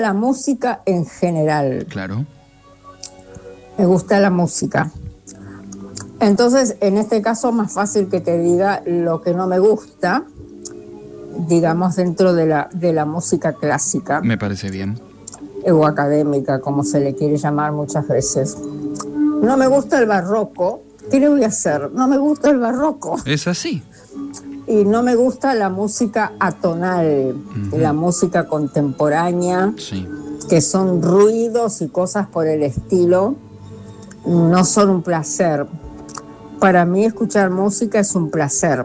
la música en general. Claro. Me gusta la música. Entonces, en este caso, más fácil que te diga lo que no me gusta, digamos, dentro de la música clásica. Me parece bien. O académica, como se le quiere llamar muchas veces. No me gusta el barroco. ¿Qué le voy a hacer? No me gusta el barroco. Es así. Y no me gusta la música atonal, la música contemporánea, sí, que son ruidos y cosas por el estilo, no son un placer. Para mí escuchar música es un placer.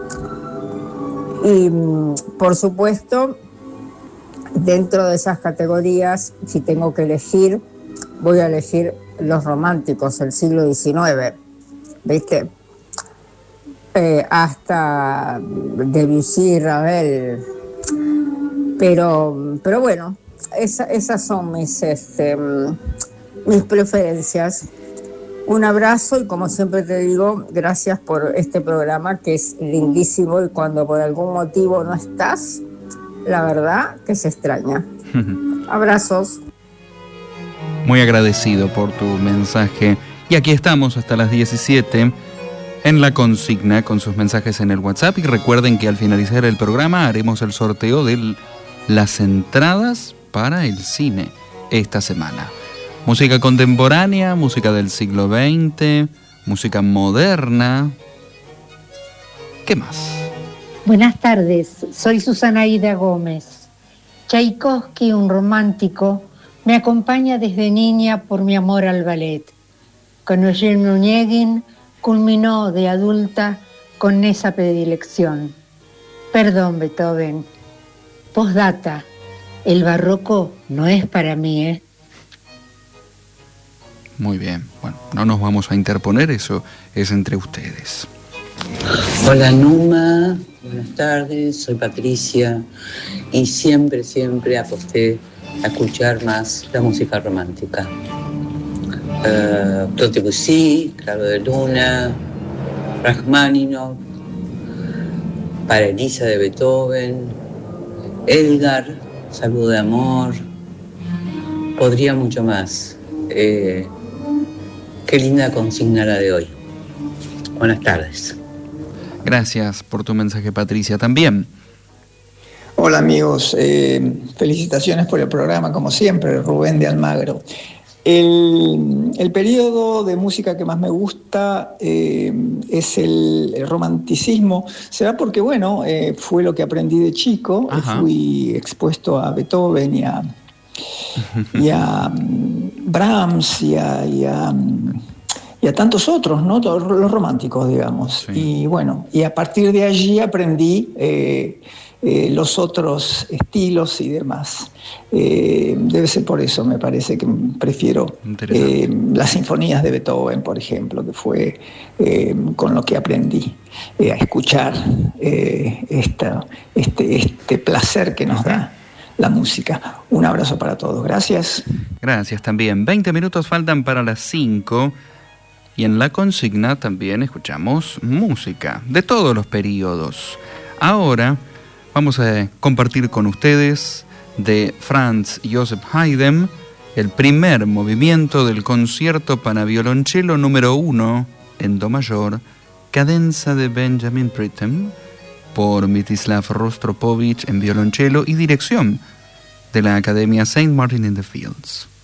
Y por supuesto, dentro de esas categorías, si tengo que elegir, voy a elegir los románticos del siglo XIX, ¿viste? Hasta Debussy, Ravel. Pero bueno, esas son mis preferencias. Un abrazo y, como siempre te digo, gracias por este programa que es lindísimo, y cuando por algún motivo no estás, la verdad que se extraña. Abrazos. Muy agradecido por tu mensaje. Y aquí estamos hasta las 17 en la consigna con sus mensajes en el WhatsApp. Y recuerden que al finalizar el programa haremos el sorteo de las entradas para el cine esta semana. Música contemporánea, música del siglo XX, música moderna. ¿Qué más? Buenas tardes, soy Susana Ida Gómez. Tchaikovsky, un romántico, me acompaña desde niña por mi amor al ballet. Con Eugene Onegin culminó de adulta con esa predilección. Perdón, Beethoven. Postdata, el barroco no es para mí, ¿eh? Muy bien, bueno, no nos vamos a interponer, eso es entre ustedes. Hola Numa, buenas tardes, soy Patricia y siempre aposté a escuchar más la música romántica. Claude Debussy, Claro de Luna, Rachmaninoff, Para Elisa de Beethoven, Elgar, Saludo de Amor, podría mucho más. Qué linda consigna la de hoy. Buenas tardes. Gracias por tu mensaje, Patricia, también. Hola amigos, felicitaciones por el programa, como siempre, Rubén de Almagro. El periodo de música que más me gusta es el romanticismo. Será porque, bueno, fue lo que aprendí de chico. Ajá. Fui expuesto a Beethoven y a Brahms y a tantos otros, ¿no? Todos los románticos, digamos. Sí. Y bueno, y a partir de allí aprendí los otros estilos y demás. Debe ser por eso, me parece que prefiero las sinfonías de Beethoven, por ejemplo, que fue con lo que aprendí a escuchar este placer que nos da la música. Un abrazo para todos. Gracias. Gracias también. 20 minutos faltan para las 5. Y en la consigna también escuchamos música de todos los periodos. Ahora vamos a compartir con ustedes de Franz Joseph Haydn el primer movimiento del concierto para violonchelo número 1 en do mayor, cadenza de Benjamin Britten, por Mstislav Rostropovich en violonchelo y dirección de la Academia St. Martin in the Fields.